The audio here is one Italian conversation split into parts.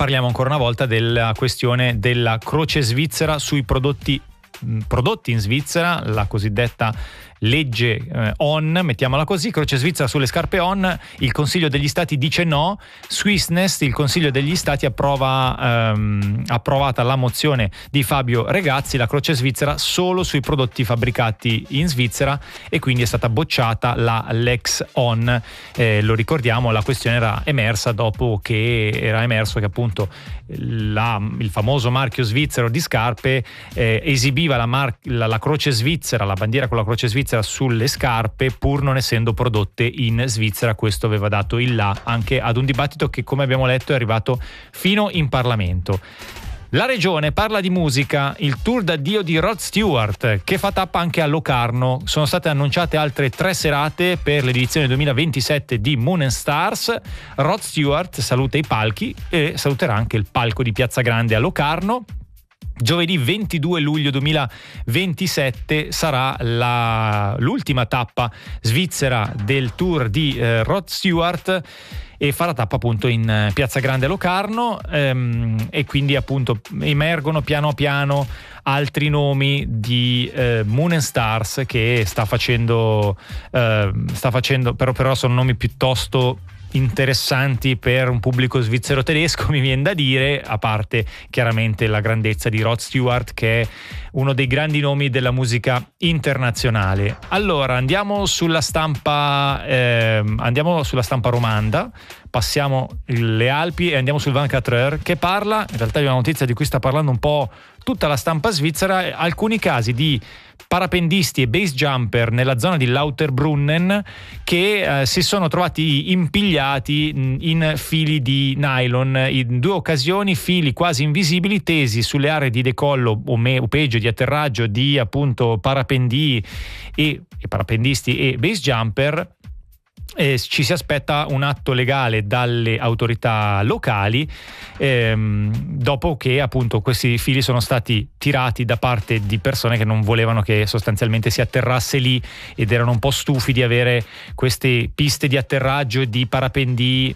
parliamo ancora una volta della questione della croce svizzera sui prodotti in Svizzera, la cosiddetta legge ON, mettiamola così, croce svizzera sulle scarpe ON. Il Consiglio degli Stati dice no. Swissness, il Consiglio degli Stati approvata la mozione di Fabio Regazzi, la croce svizzera solo sui prodotti fabbricati in Svizzera, e quindi è stata bocciata la Lex ON. Lo ricordiamo, la questione era emersa dopo che era emerso che appunto il famoso marchio svizzero di scarpe esibiva la croce svizzera, la bandiera con la croce svizzera sulle scarpe, pur non essendo prodotte in Svizzera. Questo aveva dato il là anche ad un dibattito che, come abbiamo letto, è arrivato fino in Parlamento. La regione parla di musica, il tour d'addio di Rod Stewart, che fa tappa anche a Locarno. Sono state annunciate altre 3 serate per l'edizione 2027 di Moon and Stars. Rod Stewart saluta i palchi e saluterà anche il palco di Piazza Grande a Locarno. Giovedì 22 luglio 2027 sarà l'ultima tappa svizzera del tour di Rod Stewart, e farà tappa appunto in Piazza Grande a Locarno, e quindi appunto emergono piano piano altri nomi di Moon and Stars che sta facendo però sono nomi piuttosto interessanti per un pubblico svizzero tedesco, mi viene da dire, a parte chiaramente la grandezza di Rod Stewart, che è uno dei grandi nomi della musica internazionale. Allora andiamo sulla stampa romanda, passiamo le Alpi e andiamo sul 24 Heures, che parla, in realtà è una notizia di cui sta parlando un po' tutta la stampa svizzera, alcuni casi di parapendisti e base jumper nella zona di Lauterbrunnen che si sono trovati impigliati in fili di nylon, in 2 occasioni fili quasi invisibili tesi sulle aree di decollo o peggio di atterraggio di appunto parapendisti e base jumper. Ci si aspetta un atto legale dalle autorità locali dopo che appunto questi fili sono stati tirati da parte di persone che non volevano che sostanzialmente si atterrasse lì, ed erano un po' stufi di avere queste piste di atterraggio di parapendi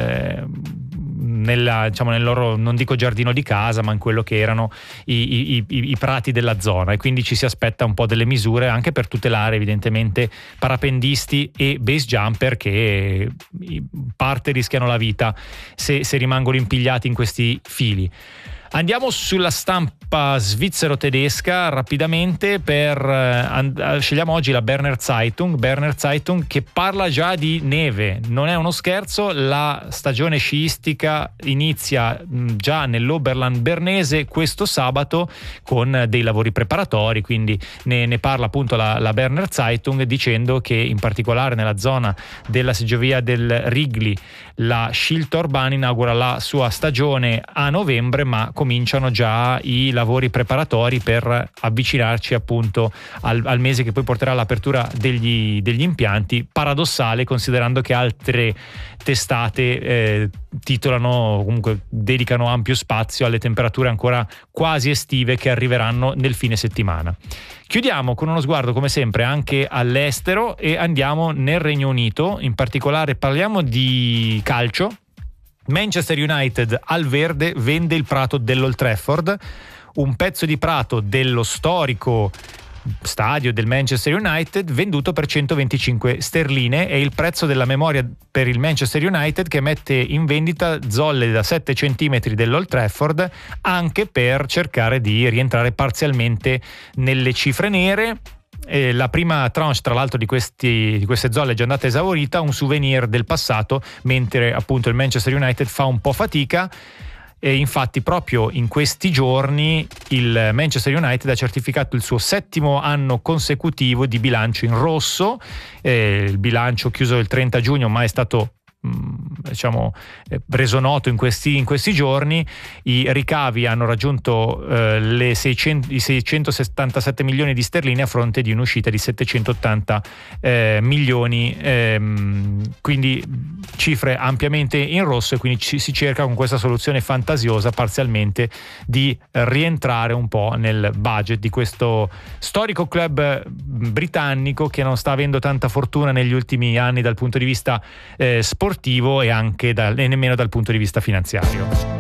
nel loro, non dico giardino di casa, ma in quello che erano i prati della zona, e quindi ci si aspetta un po' delle misure anche per tutelare evidentemente parapendisti e base jumper, che in parte rischiano la vita se rimangono impigliati in questi fili. Andiamo sulla stampa svizzero-tedesca rapidamente scegliamo oggi la Berner Zeitung, che parla già di neve. Non è uno scherzo, la stagione sciistica inizia già nell'Oberland bernese questo sabato con dei lavori preparatori, quindi ne parla appunto la Berner Zeitung, dicendo che in particolare nella zona della seggiovia del Rigli la Schiltorbahn inaugura la sua stagione a novembre, ma cominciano già i lavori preparatori per avvicinarci appunto al mese che poi porterà all'apertura degli impianti. Paradossale, considerando che altre testate titolano, comunque dedicano ampio spazio alle temperature ancora quasi estive che arriveranno nel fine settimana. Chiudiamo con uno sguardo come sempre anche all'estero e andiamo nel Regno Unito. In particolare parliamo di calcio. Manchester United al verde vende il prato dell'Old Trafford, un pezzo di prato dello storico stadio del Manchester United venduto per 125 sterline. È il prezzo della memoria per il Manchester United, che mette in vendita zolle da 7 centimetri dell'Old Trafford, anche per cercare di rientrare parzialmente nelle cifre nere. La prima tranche tra l'altro di queste zolle è già andata esaurita, un souvenir del passato, mentre appunto il Manchester United fa un po' fatica. E infatti proprio in questi giorni il Manchester United ha certificato il suo 7° anno consecutivo di bilancio in rosso. Il bilancio chiuso il 30 giugno ma è stato reso noto in questi giorni. I ricavi hanno raggiunto i 677 milioni di sterline a fronte di un'uscita di 780 milioni, quindi cifre ampiamente in rosso, e quindi si cerca con questa soluzione fantasiosa parzialmente di rientrare un po' nel budget di questo storico club britannico che non sta avendo tanta fortuna negli ultimi anni dal punto di vista sportivo e anche nemmeno dal punto di vista finanziario.